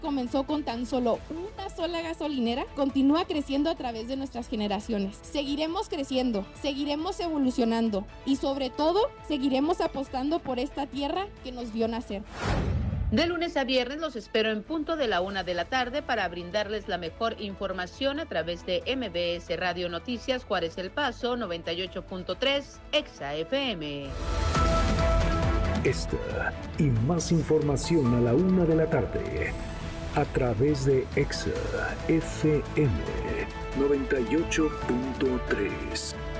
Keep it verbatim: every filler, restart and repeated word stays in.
comenzó con tan solo una sola gasolinera, continúa creciendo a través de nuestras generaciones. Seguiremos creciendo, seguiremos evolucionando y sobre todo seguiremos apostando por esta tierra que nos vio nacer. De lunes a viernes los espero en punto de la una de la tarde para brindarles la mejor información a través de M B S Radio Noticias Juárez El Paso noventa y ocho punto tres Exa F M. Esta y más información a la una de la tarde a través de Exa F M noventa y ocho punto tres.